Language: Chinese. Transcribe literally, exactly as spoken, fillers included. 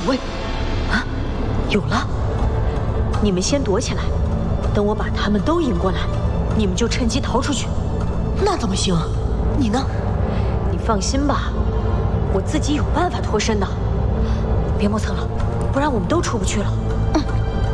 卫。啊，有了！你们先躲起来，等我把他们都引过来，你们就趁机逃出去。 那怎么行？你呢？ 你放心吧，我自己有办法脱身的。别磨蹭了，不然我们都出不去了。